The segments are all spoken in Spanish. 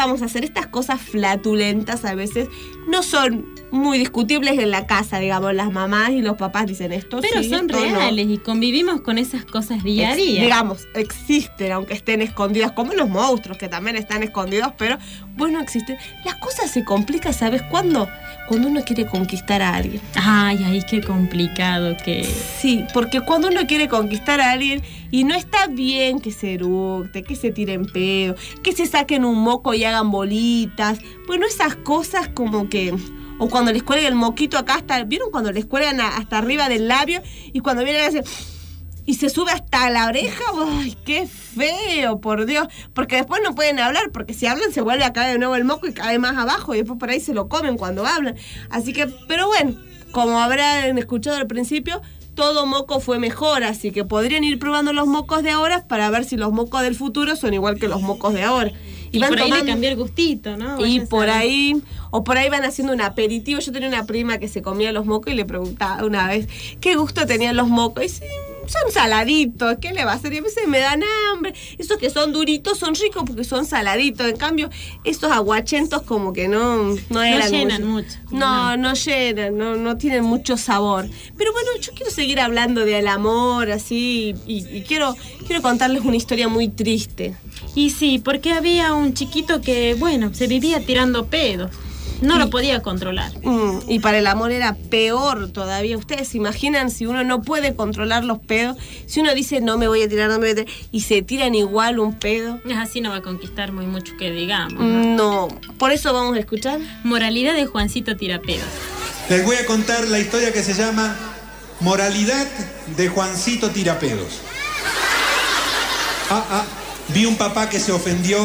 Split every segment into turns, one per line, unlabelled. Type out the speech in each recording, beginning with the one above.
vamos a hacer? Estas cosas flatulentas a veces no son muy discutibles en la casa, digamos, las mamás y los papás dicen esto.
Pero
sí,
son
esto
reales
no.
y convivimos con esas cosas día a día.
Digamos, existen, aunque estén escondidas, como los monstruos que también están escondidos, pero bueno, existen. Las cosas se complican, ¿sabes cuándo? Cuando uno quiere conquistar a alguien.
Ay, qué complicado que...
Sí, porque cuando uno quiere conquistar a alguien y no está bien que se eructe, que se tiren pedo, que se saquen un moco y hagan bolitas, bueno, esas cosas como que... O cuando les cuelga el moquito acá hasta... ¿Vieron cuando les cuelgan hasta arriba del labio? Y cuando vienen a hacer... Y se sube hasta la oreja. ¡Ay, qué feo, por Dios! Porque después no pueden hablar, porque si hablan se vuelve a caer de nuevo el moco y cae más abajo. Y después por ahí se lo comen cuando hablan. Así que, pero bueno, como habrán escuchado al principio, todo moco fue mejor. Así que podrían ir probando los mocos de ahora para ver si los mocos del futuro son igual que los mocos de ahora.
Y por ahí le cambió el gustito, ¿no?
Y por ahí, o por ahí van haciendo un aperitivo. Yo tenía una prima que se comía los mocos y le preguntaba una vez, ¿qué gusto tenían los mocos? Y sí, son saladitos, ¿qué le va a hacer? Y a veces me dan hambre. Esos que son duritos son ricos porque son saladitos. En cambio, estos aguachentos como que no eran...
No llenan mucho.
No llenan, no tienen mucho sabor. Pero bueno, yo quiero seguir hablando del amor, así, y quiero contarles una historia muy triste.
Y sí, porque había un chiquito que, bueno, se vivía tirando pedos. No lo podía controlar.
Y para el amor era peor todavía. Ustedes se imaginan si uno no puede controlar los pedos, si uno dice no me voy a tirar, y se tiran igual un pedo.
Así no va a conquistar muy mucho que digamos.
No, por eso vamos a escuchar
Moralidad de Juancito Tirapedos.
Les voy a contar la historia que se llama Moralidad de Juancito Tirapedos. Vi un papá que se ofendió.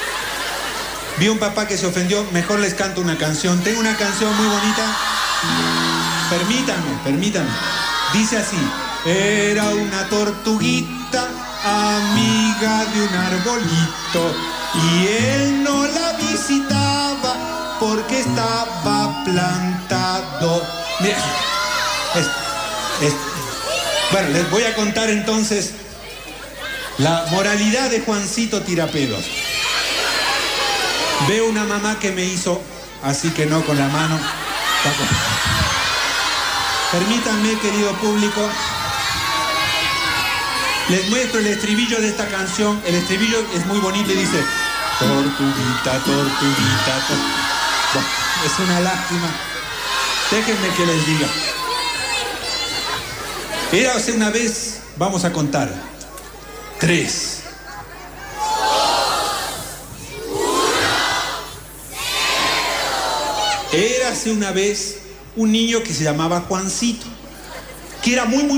Mejor les canto una canción. Tengo una canción muy bonita. Permítanme. Dice así. Era una tortuguita, amiga de un arbolito, y él no la visitaba porque estaba plantado. Mira, bueno, les voy a contar entonces la moralidad de Juancito Tirapedos. Veo una mamá que me hizo, así que no con la mano. Permítanme, querido público, les muestro el estribillo de esta canción. El estribillo es muy bonito y dice: tortuguita. Bueno, es una lástima. Déjenme que les diga. Érase una vez, vamos a contar. 3. Érase una vez un niño que se llamaba Juancito, que era muy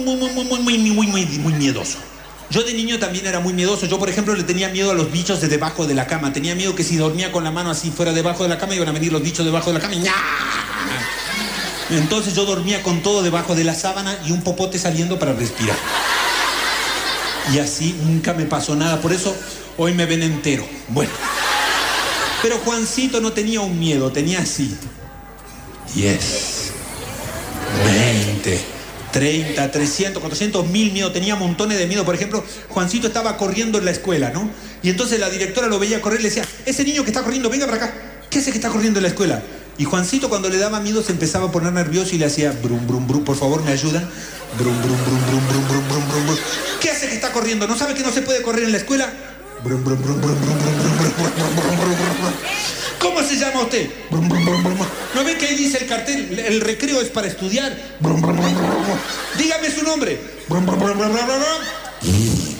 miedoso. Yo de niño también era muy miedoso. Yo, por ejemplo, le tenía miedo a los bichos de debajo de la cama. Tenía miedo que si dormía con la mano así fuera debajo de la cama, iban a venir los bichos debajo de la cama y ¡ña! Entonces yo dormía con todo debajo de la sábana y un popote saliendo para respirar. Y así nunca me pasó nada. Por eso hoy me ven entero. Bueno. Pero Juancito no tenía un miedo, tenía así 10, 20, 30, 300, 400, 1000 miedo. Tenía montones de miedo. Por ejemplo, Juancito estaba corriendo en la escuela, ¿no? Y entonces la directora lo veía correr y le decía: ese niño que está corriendo, venga para acá. ¿Qué hace que está corriendo en la escuela? Y Juancito, cuando le daba miedo, se empezaba a poner nervioso y le hacía brum, brum, brum. Por favor, ¿me ayudan? Brum, brum, brum, brum, brum, brum, brum, brum, brum. ¿Qué hace que está corriendo? ¿No sabe que no se puede correr en la escuela? Brum, brum, brum, brum, brum, brum, brum, brum, brum, brum, brum, brum. ¿Cómo se llama usted? Brum, brum, brum, brum. ¿No ven que ahí dice el cartel? El recreo es para estudiar. Brum, brum, brum, brum, brum. Dígame su nombre. Brum, brum, brum, brum, brum, brum.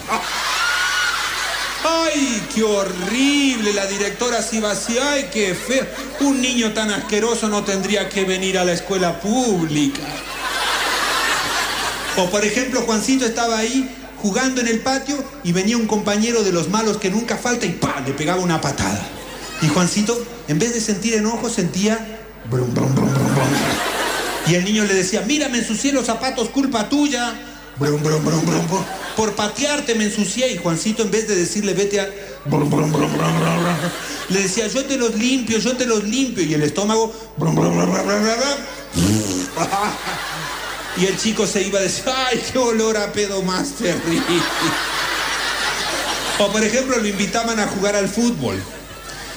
¡Ay, qué horrible! La directora así vacía. ¡Ay, qué feo! Un niño tan asqueroso no tendría que venir a la escuela pública. O, por ejemplo, Juancito estaba ahí jugando en el patio y venía un compañero de los malos que nunca falta y ¡pam!, le pegaba una patada. Y Juancito, en vez de sentir enojo, sentía brum, brum, brum, brum, brum. Y el niño le decía: mira, me ensucié los zapatos, culpa tuya. Brum, brum, brum, brum, brum. Por patearte me ensucié. Y Juancito, en vez de decirle vete a... Brum, brum, brum, brum, brum, brum, le decía: yo te los limpio. Y el estómago... Brum, brum, brum, brum, brum, brum. Y el chico se iba a decir: ¡ay, qué olor a pedo más terrible! O, por ejemplo, lo invitaban a jugar al fútbol.